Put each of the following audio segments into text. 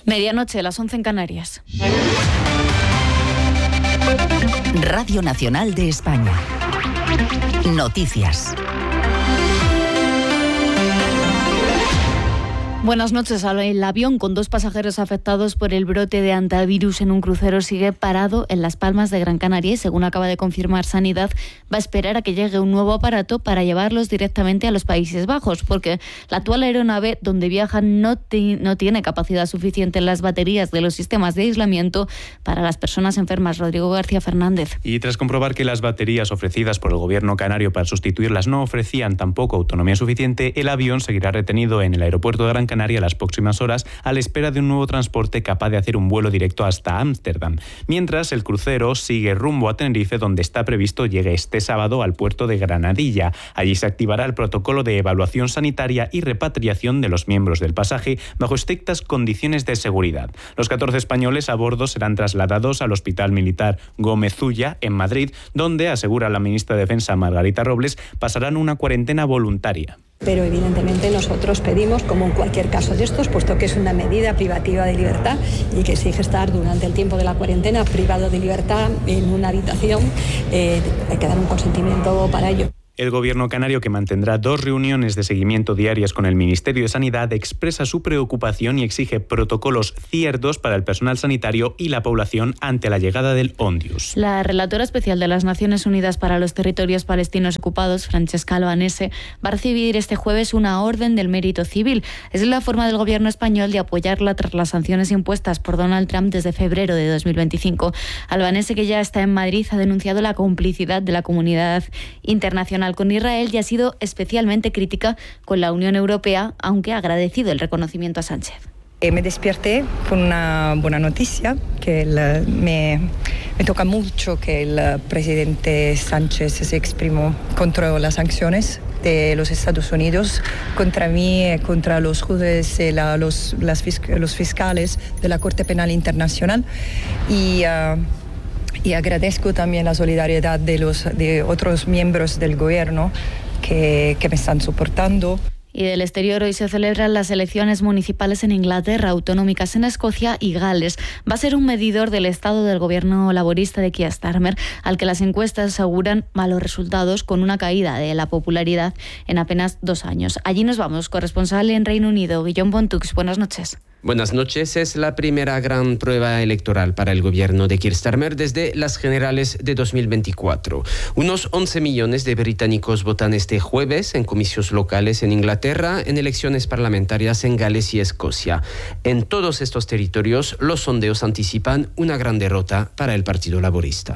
Medianoche, las 11 en Canarias. Radio Nacional de España. Noticias. Buenas noches. El avión con 2 pasajeros afectados por el brote de hantavirus en un crucero sigue parado en Las Palmas de Gran Canaria y, según acaba de confirmar Sanidad, va a esperar a que llegue un nuevo aparato para llevarlos directamente a los Países Bajos, porque la actual aeronave donde viajan no tiene capacidad suficiente en las baterías de los sistemas de aislamiento para las personas enfermas. Rodrigo García Fernández. Y tras comprobar que las baterías ofrecidas por el gobierno canario para sustituirlas no ofrecían tampoco autonomía suficiente, el avión seguirá retenido en el aeropuerto de Gran Canaria las próximas horas a la espera de un nuevo transporte capaz de hacer un vuelo directo hasta Ámsterdam. Mientras, el crucero sigue rumbo a Tenerife, donde está previsto llegue este sábado al puerto de Granadilla. Allí se activará el protocolo de evaluación sanitaria y repatriación de los miembros del pasaje bajo estrictas condiciones de seguridad. Los 14 españoles a bordo serán trasladados al Hospital Militar Gómez Ulla en Madrid, donde, asegura la ministra de Defensa Margarita Robles, pasarán una cuarentena voluntaria. Pero evidentemente nosotros pedimos, como en cualquier caso de estos, puesto que es una medida privativa de libertad y que exige estar durante el tiempo de la cuarentena privado de libertad en una habitación, hay que dar un consentimiento para ello. El gobierno canario, que mantendrá 2 reuniones de seguimiento diarias con el Ministerio de Sanidad, expresa su preocupación y exige protocolos ciertos para el personal sanitario y la población ante la llegada del Ondius. La relatora especial de las Naciones Unidas para los territorios palestinos ocupados, Francesca Albanese, va a recibir este jueves una orden del mérito civil. Es la forma del gobierno español de apoyarla tras las sanciones impuestas por Donald Trump desde febrero de 2025. Albanese, que ya está en Madrid, ha denunciado la complicidad de la comunidad internacional con Israel y ha sido especialmente crítica con la Unión Europea, aunque ha agradecido el reconocimiento a Sánchez. Me desperté con una buena noticia, que me toca mucho que el presidente Sánchez se exprimó contra las sanciones de los Estados Unidos contra mí, contra los jueces, los fiscales de la Corte Penal Internacional y agradezco también la solidaridad de otros miembros del gobierno que me están soportando. Y del exterior, hoy se celebran las elecciones municipales en Inglaterra, autonómicas en Escocia y Gales. Va a ser un medidor del estado del gobierno laborista de Keir Starmer, al que las encuestas aseguran malos resultados, con una caída de la popularidad en apenas 2 años. Allí nos vamos. Corresponsal en Reino Unido, Guillaume Bontux. Buenas noches. Buenas noches. Es la primera gran prueba electoral para el gobierno de Keir Starmer desde las generales de 2024. Unos 11 millones de británicos votan este jueves en comicios locales en Inglaterra, en elecciones parlamentarias en Gales y Escocia. En todos estos territorios, los sondeos anticipan una gran derrota para el Partido Laborista.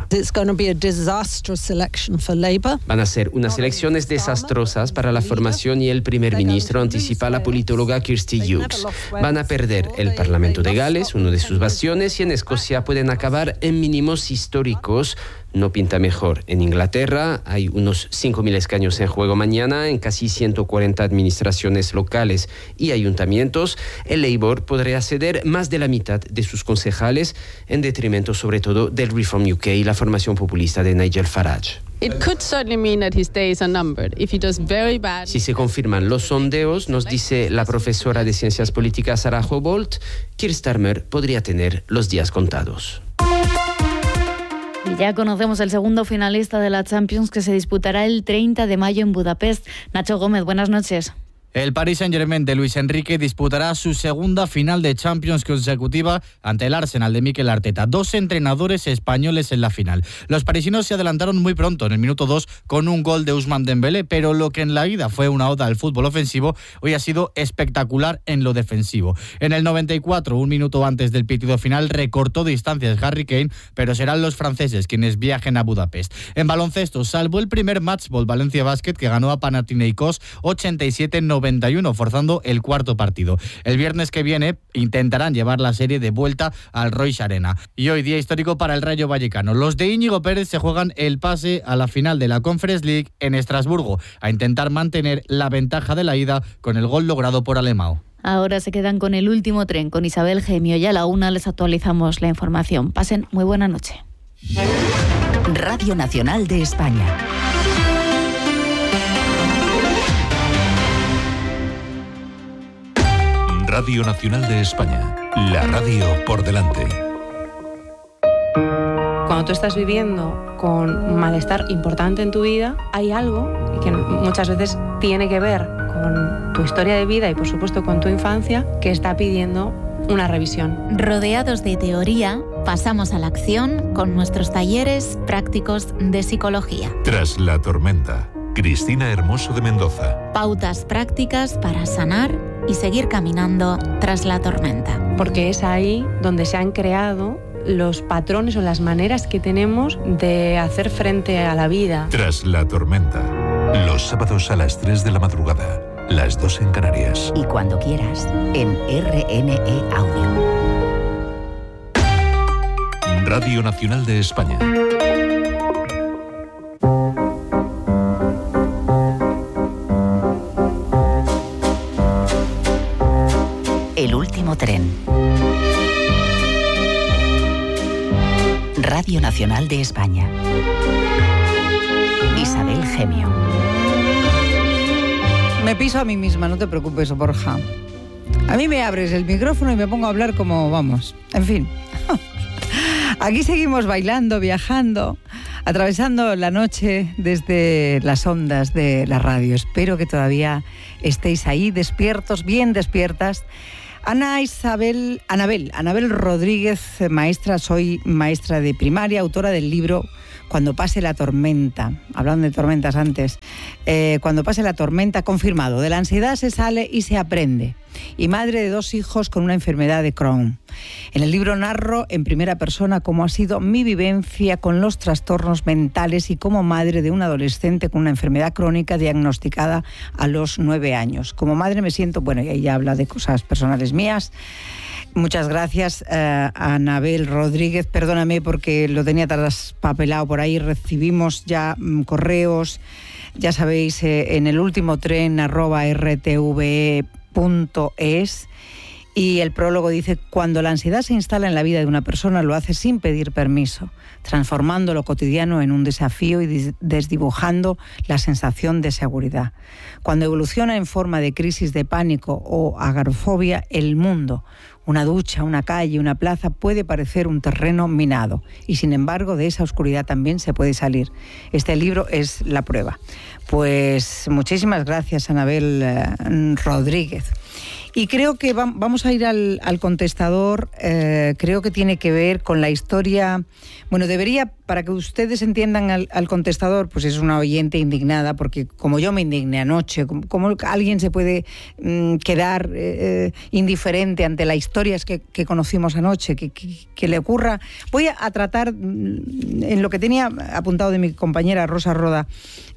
Van a ser unas elecciones desastrosas para la formación y el primer ministro, anticipa la politóloga Kirsty Hughes. Van a perder el Parlamento de Gales, uno de sus bastiones, y en Escocia pueden acabar en mínimos históricos. No pinta mejor. En Inglaterra hay unos 5.000 escaños en juego mañana en casi 140 administraciones locales y ayuntamientos. El Labour podría ceder más de la mitad de sus concejales, en detrimento sobre todo del Reform UK y la formación populista de Nigel Farage. Si se confirman los sondeos, nos dice la profesora de Ciencias Políticas Sarah Hobolt, Keir Starmer podría tener los días contados. Y ya conocemos el segundo finalista de la Champions, que se disputará el 30 de mayo en Budapest. Nacho Gómez, buenas noches. El Paris Saint-Germain de Luis Enrique disputará su segunda final de Champions consecutiva ante el Arsenal de Mikel Arteta. 2 entrenadores españoles en la final. Los parisinos se adelantaron muy pronto, en el minuto 2, con un gol de Ousmane Dembélé, pero lo que en la ida fue una oda al fútbol ofensivo, hoy ha sido espectacular en lo defensivo. En el 94, un minuto antes del pitido final, recortó distancias Harry Kane, pero serán los franceses quienes viajen a Budapest. En baloncesto, salvo el primer matchball Valencia Basket, que ganó a Panathinaikos 87-91, forzando el cuarto partido. El viernes que viene intentarán llevar la serie de vuelta al Royce Arena. Y hoy, día histórico para el Rayo Vallecano. Los de Íñigo Pérez se juegan el pase a la final de la Conference League en Estrasburgo, a intentar mantener la ventaja de la ida con el gol logrado por Alemão. Ahora se quedan con el último tren, con Isabel Gemio, y a la 1 les actualizamos la información. Pasen muy buena noche. Radio Nacional de España. Radio Nacional de España, la radio por delante. Cuando tú estás viviendo con un malestar importante en tu vida, hay algo que muchas veces tiene que ver con tu historia de vida y por supuesto con tu infancia que está pidiendo una revisión. Rodeados de teoría, pasamos a la acción con nuestros talleres prácticos de psicología. Tras la tormenta, Cristina Hermoso de Mendoza. Pautas prácticas para sanar y seguir caminando tras la tormenta. Porque es ahí donde se han creado los patrones o las maneras que tenemos de hacer frente a la vida. Tras la tormenta, los sábados a las 3 de la madrugada, las 2 en Canarias. Y cuando quieras, en RNE Audio. Radio Nacional de España. El último tren. Radio Nacional de España. Isabel Gemio. Me piso a mí misma, no te preocupes, Borja. A mí me abres el micrófono y me pongo a hablar como vamos. En fin. Aquí seguimos bailando, viajando, atravesando la noche desde las ondas de la radio. Espero que todavía estéis ahí despiertos, bien despiertas. Anabel Rodríguez, maestra, soy maestra de primaria, autora del libro Cuando pase la tormenta, hablando de tormentas antes, Cuando pase la tormenta, confirmado, de la ansiedad se sale y se aprende, y madre de 2 hijos con una enfermedad de Crohn. En el libro narro en primera persona cómo ha sido mi vivencia con los trastornos mentales y como madre de un adolescente con una enfermedad crónica diagnosticada a los 9 años. Como madre me siento, bueno, y ella habla de cosas personales mías. Muchas gracias a Anabel Rodríguez. Perdóname porque lo tenía traspapelado por ahí. Recibimos ya correos, ya sabéis, en el último tren @rtve.es. Y el prólogo dice: cuando la ansiedad se instala en la vida de una persona, lo hace sin pedir permiso, transformando lo cotidiano en un desafío y desdibujando la sensación de seguridad. Cuando evoluciona en forma de crisis de pánico o agorafobia, el mundo, una ducha, una calle, una plaza, puede parecer un terreno minado. Y sin embargo, de esa oscuridad también se puede salir. Este libro es la prueba. Pues muchísimas gracias, Anabel Rodríguez. Y creo que vamos a ir al contestador. Creo que tiene que ver con la historia. Bueno, debería, para que ustedes entiendan al contestador, pues es una oyente indignada, porque como yo me indigné anoche, como alguien se puede quedar indiferente ante las historias que conocimos anoche, que le ocurra. Voy a tratar, en lo que tenía apuntado de mi compañera Rosa Roda,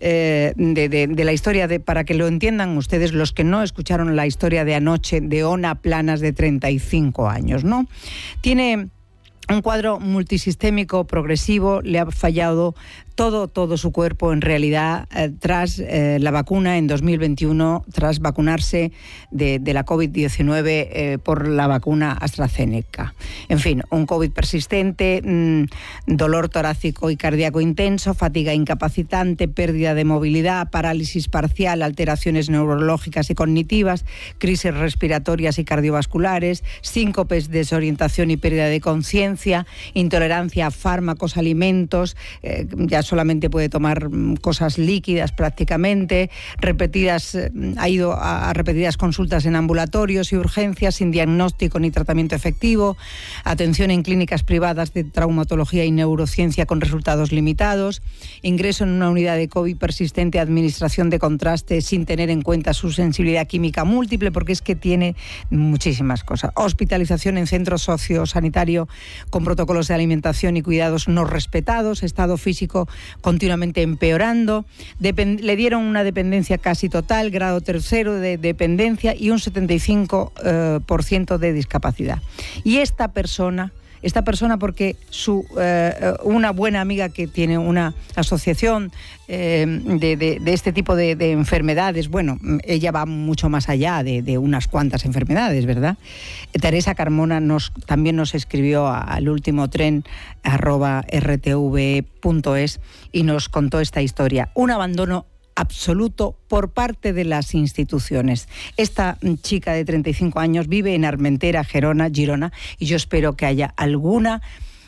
de la historia, para que lo entiendan ustedes, los que no escucharon la historia de anoche de Ona Planas, de 35 años, ¿no? Tiene un cuadro multisistémico progresivo, le ha fallado todo su cuerpo en realidad tras la vacuna en 2021, tras vacunarse de la COVID-19 por la vacuna AstraZeneca. En fin, un COVID persistente, dolor torácico y cardíaco intenso, fatiga incapacitante, pérdida de movilidad, parálisis parcial, alteraciones neurológicas y cognitivas, crisis respiratorias y cardiovasculares, síncopes, desorientación y pérdida de conciencia, intolerancia a fármacos, alimentos, ya solamente puede tomar cosas líquidas prácticamente, ha ido a repetidas consultas en ambulatorios y urgencias sin diagnóstico ni tratamiento efectivo, atención en clínicas privadas de traumatología y neurociencia con resultados limitados, ingreso en una unidad de COVID persistente, administración de contraste sin tener en cuenta su sensibilidad química múltiple, porque es que tiene muchísimas cosas, hospitalización en centro sociosanitario con protocolos de alimentación y cuidados no respetados, estado físico continuamente empeorando, le dieron una dependencia casi total, grado 3 de dependencia y un 75% de discapacidad. Y esta persona, porque una buena amiga que tiene una asociación de este tipo de enfermedades, bueno, ella va mucho más allá de unas cuantas enfermedades, ¿verdad? Teresa Carmona también nos escribió al último tren @rtve.es y nos contó esta historia. Un abandono absoluto por parte de las instituciones. Esta chica de 35 años vive en Armentera, Girona, y yo espero que haya alguna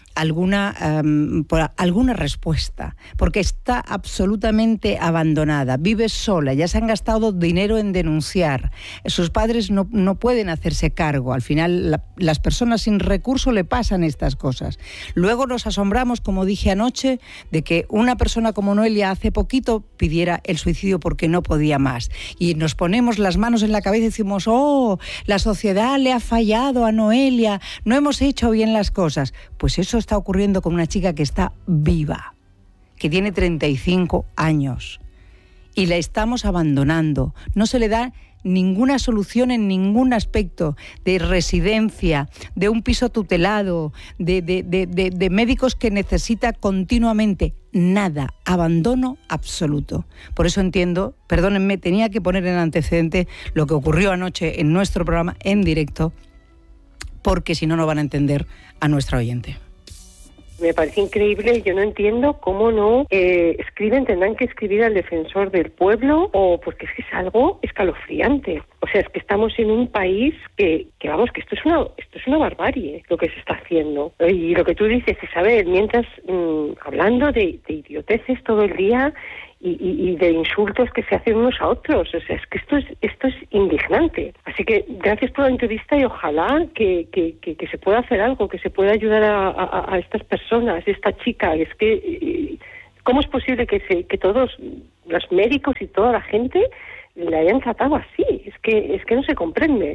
respuesta, porque está absolutamente abandonada, vive sola, ya se han gastado dinero en denunciar, sus padres no pueden hacerse cargo, al final las personas sin recurso le pasan estas cosas. Luego nos asombramos, como dije anoche, de que una persona como Noelia hace poquito pidiera el suicidio porque no podía más, y nos ponemos las manos en la cabeza y decimos, la sociedad le ha fallado a Noelia, no hemos hecho bien las cosas. Pues eso está ocurriendo con una chica que está viva, que tiene 35 años y la estamos abandonando. No se le da ninguna solución en ningún aspecto, de residencia, de un piso tutelado, de médicos que necesita continuamente. Nada, abandono absoluto. Por eso entiendo, perdónenme, tenía que poner en antecedente lo que ocurrió anoche en nuestro programa en directo, porque si no, no van a entender a nuestra oyente. Me parece increíble, yo no entiendo cómo no tendrán que escribir al defensor del pueblo, o porque es que es algo escalofriante. O sea, es que estamos en un país que esto es una barbarie lo que se está haciendo. Y lo que tú dices, Isabel, mientras hablando de idioteces todo el día y de insultos que se hacen unos a otros. O sea, es que esto es indignante. Así que gracias por la entrevista y ojalá que se pueda hacer algo, que se pueda ayudar a estas personas, esta chica. Es que ¿cómo es posible que todos los médicos y toda la gente la hayan tratado así? Es que no se comprende.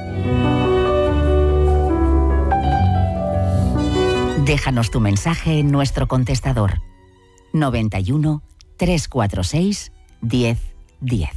Déjanos tu mensaje en nuestro contestador 91 346 1010.